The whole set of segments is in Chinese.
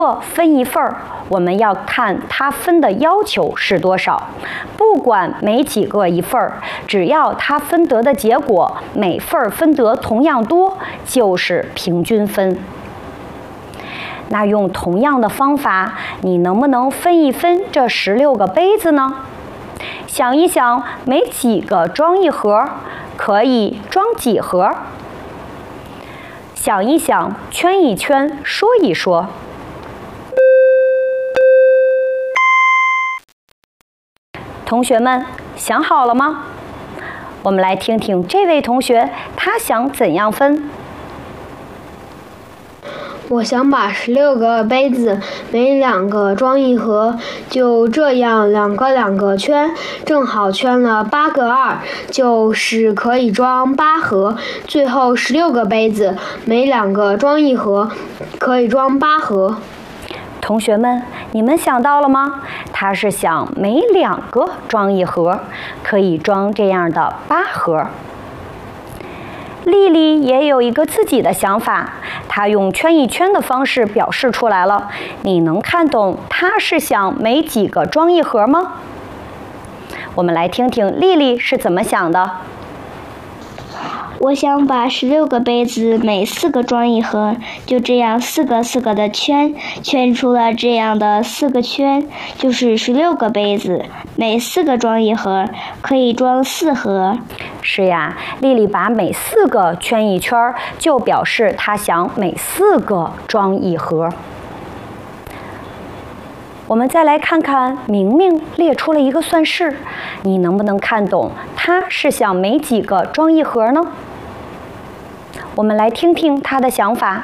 分一份儿，我们要看它分的要求是多少。不管每几个一份儿，只要它分得的结果每份分得同样多，就是平均分。那用同样的方法，你能不能分一分这16个杯子呢？想一想，每几个装一盒，可以装几盒？想一想，圈一圈，说一说。同学们想好了吗？我们来听听这位同学，他想怎样分？ 我想把16个杯子每2个装一盒，就这样2个2个圈，正好圈了8个2，就是可以装8盒。最后16个杯子每2个装一盒，可以装8盒。 同学们，你们想到了吗？他是想每2个装一盒，可以装这样的8盒。丽丽也有一个自己的想法，她用圈一圈的方式表示出来了。你能看懂她是想每几个装一盒吗？我们来听听丽丽是怎么想的。 我想把16个杯子每4个装一盒，就这样4个4个的圈出了这样的4个圈，就是16个杯子，每4个装一盒，可以装4盒。 是呀，丽丽把每4个圈一圈，就表示她想每4个装一盒。我们再来看看明明列出了一个算式，你能不能看懂她是想每几个装一盒呢？我们来听听她的想法。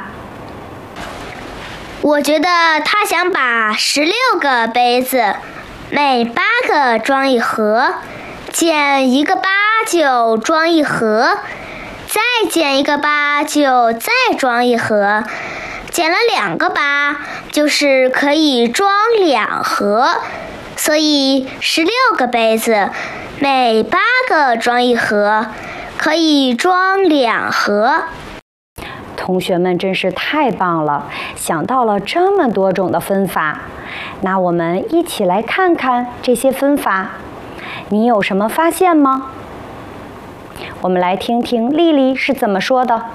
我觉得她想把16个杯子每8个装一盒，减一个8就装一盒，再减一个8就再装一盒，减了2个8就是可以装2盒，所以16个杯子每8个装一盒，可以装2盒。 同学们真是太棒了，想到了这么多种的分法。那我们一起来看看这些分法，你有什么发现吗？我们来听听丽丽是怎么说的。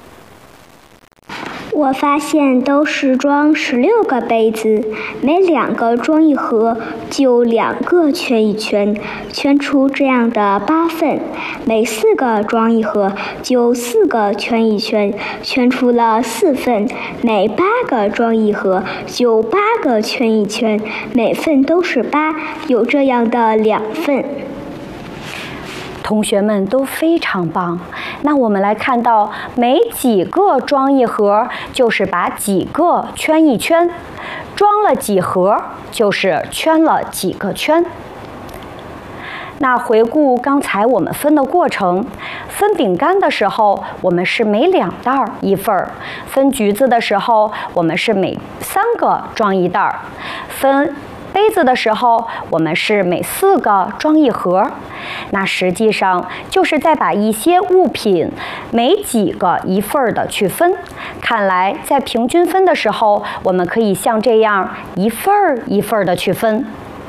我发现都是装16个杯子，每2个装一盒，就2个圈一圈，圈出这样的8份；每4个装一盒，就4个圈一圈，圈出了4份；每8个装一盒，就8个圈一圈，每份都是8，有这样的2份。 同学们都非常棒。那我们来看到每几个装一盒，就是把几个圈一圈，装了几盒，就是圈了几个圈。那回顾刚才我们分的过程，分饼干的时候，我们是每2袋一份儿；分橘子的时候，我们是每3个装一袋；分杯子的时候，我们是每4个装一盒。那实际上就是在把一些物品每几个一份的去分。看来在平均分的时候，我们可以像这样一份一份的去分。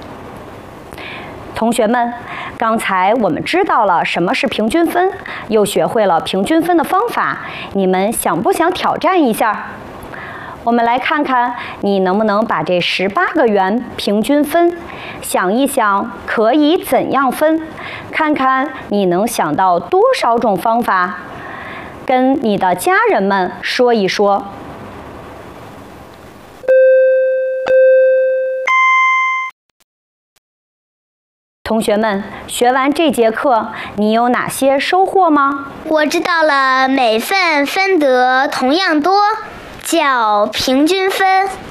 同学们，刚才我们知道了什么是平均分，又学会了平均分的方法，你们想不想挑战一下？我们来看看你能不能把这18个圆平均分，想一想可以怎样分，看看你能想到多少种方法，跟你的家人们说一说。同学们，学完这节课，你有哪些收获吗？ 我知道了，每份分得同样多，叫平均分。